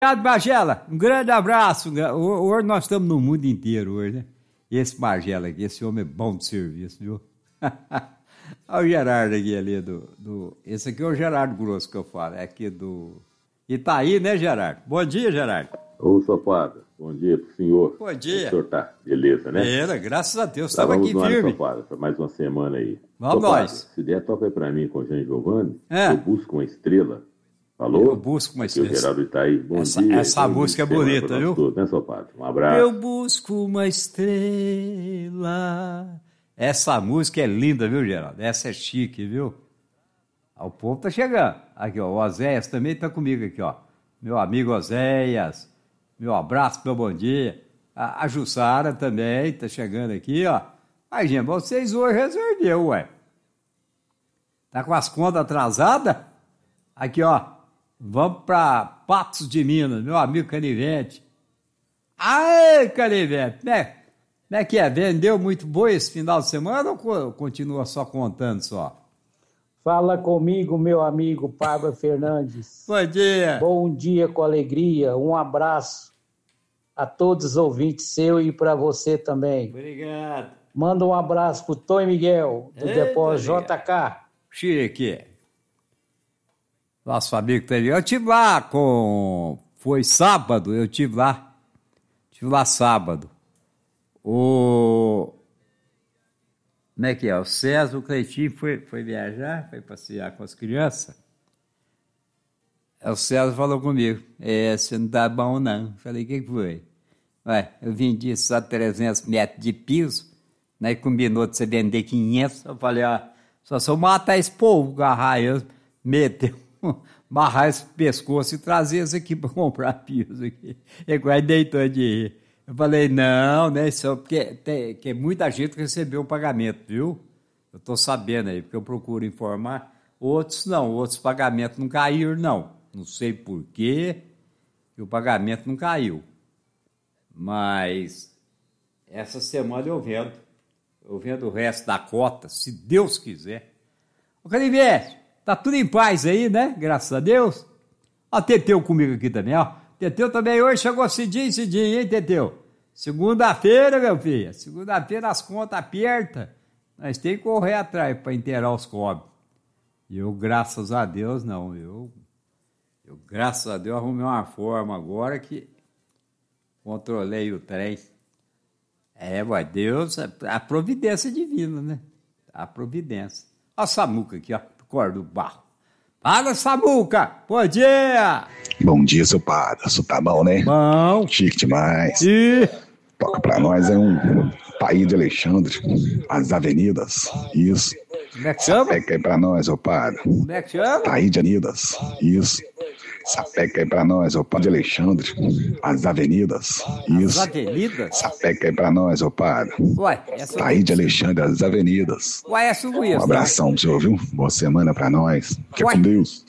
Obrigado, Magela. Um grande abraço. Hoje nós estamos no mundo inteiro, hoje, né? Esse Magela aqui, esse homem é bom de serviço, viu? Olha o Gerardo aqui ali Esse aqui é o Gerardo Grosso que eu falo, é aqui do Itaí, né, Gerardo? Bom dia, Gerardo. Ô, Sofada, bom dia pro senhor. Bom dia. O senhor tá beleza, né? Beleza, graças a Deus, estamos aqui firme. firme. Sofada, para mais uma semana aí. Vamos Sofada, nós. Se der, toca aí pra mim com o Jean Giovanni. É. Eu busco uma estrela. Falou? Eu busco uma estrela. Aqui o Geraldo Itaí. Bom dia. Essa música é bonita, viu? Todos, né, Sofada? Um abraço. Eu busco uma estrela. Essa música é linda, viu, Geraldo? Essa é chique, viu? O povo tá chegando. Aqui, ó, o Oséias também tá comigo aqui, ó. Meu amigo Oséias. Meu abraço, meu bom dia. A Jussara também tá chegando aqui, ó. Aí, gente, vocês hoje resolveu, ué. Tá com as contas atrasadas? Aqui, ó. Vamos pra Patos de Minas, meu amigo Canivete. Ai, Canivete, né? Como é que é? Vendeu muito boi esse final de semana ou continua só contando só? Fala comigo, meu amigo Pablo Fernandes. Bom dia. Bom dia com alegria. Um abraço a todos os ouvintes seu e para você também. Obrigado. Manda um abraço pro Tom Miguel, do Depósito JK. Chique. Nosso amigo tá ali. Eu estive lá Foi sábado, eu estive lá. Estive lá sábado. Como é que é? O César, o Cleitinho foi viajar, foi passear com as crianças. O César falou comigo, você não tá bom não. Falei, o que foi? Ué, eu vendi só 300 metros de piso, né, combinou de você vender 500. Eu falei, só se eu matar esse povo, agarrar eles, amarrar esse pescoço e trazer eles aqui para comprar piso aqui. Ele quase deitou de rir. Eu falei, não, né, só porque muita gente recebeu o pagamento, viu? Eu tô sabendo aí, porque eu procuro informar. Outros não, outros pagamentos não caíram, não. Não sei por quê, que o pagamento não caiu. Mas essa semana eu vendo o resto da cota, se Deus quiser. Ô, Canivete, tá tudo em paz aí, né? Graças a Deus. Ó, Teteu comigo aqui também, ó. Teteu também hoje chegou cedinho, hein, Teteu? Segunda-feira, meu filho. Segunda-feira as contas apertam. Nós temos que correr atrás para inteirar os cobres. E eu, graças a Deus, não. Eu, graças a Deus, arrumei uma forma agora que controlei o trem. Mas Deus, a providência divina, né? A providência. Olha a Samuca aqui, ó, do Cor do Barro. Fala, Samuca! Bom dia! Bom dia, seu padre. Isso tá bom, né? Bom. Chique demais. E... Toca pra nós, é um Taí de Alexandre, as avenidas, isso. Como é que chama? Sapeca aí pra nós, ô padre. Como é que chama? Taí de Anidas, isso. Sapeca aí pra nós, ô padre de Alexandre, as avenidas, isso. As avenidas? Sapeca aí pra nós, ô padre. Ué, essa... Taí de Alexandre, as avenidas. Ué, essa não conheço. Um abração pro senhor, viu? Boa semana pra nós. Fica com Deus.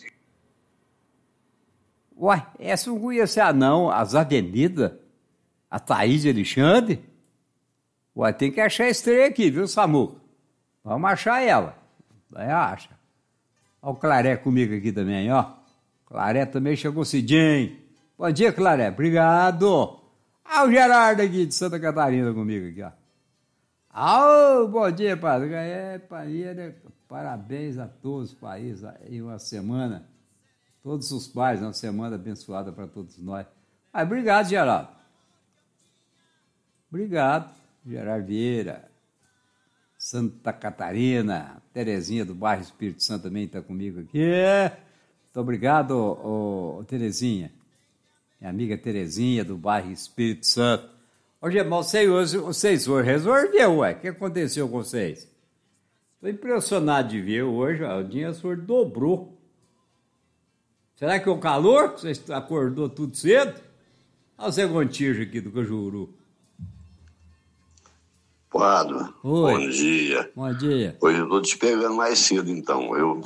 Ué, essa não conhecia não, as avenidas? A Thaís de Alexandre? Ué, tem que achar esse trem aqui, viu, Samuca? Vamos achar ela. Aí acha. Olha o Claré comigo aqui também, ó. Claré também chegou cedinho. Bom dia, Claré. Obrigado. O Gerardo aqui de Santa Catarina comigo aqui, ó. Bom dia, padre. Parabéns a todos os países aí, uma semana. Todos os pais, uma semana abençoada para todos nós. Obrigado, Gerardo. Obrigado, Gerardo Vieira, Santa Catarina, Terezinha do bairro Espírito Santo também está comigo aqui. Muito obrigado, Terezinha, minha amiga Terezinha do bairro Espírito Santo. Hoje, vocês hoje resolveu, ué, o que aconteceu com vocês? Estou impressionado de ver hoje, o dinheiro dobrou. Será que é o calor que você acordou tudo cedo? Olha o Zé Gontijo aqui do Cajuru. Padre, oi. Bom dia. Bom dia. Hoje eu estou te pegando mais cedo, então.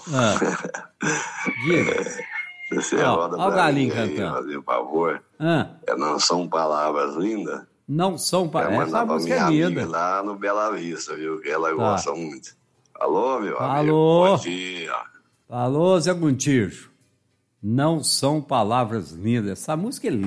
Você roda olha o galinho cantando. Fazer um favor. Não são palavras lindas? Não são palavras. Essa música é linda. Lá no Bela Vista, viu? Que ela gosta muito. Alô, meu amigo. Alô. Bom dia. Alô, Zé Gontijo. Não são palavras lindas. Essa música é linda.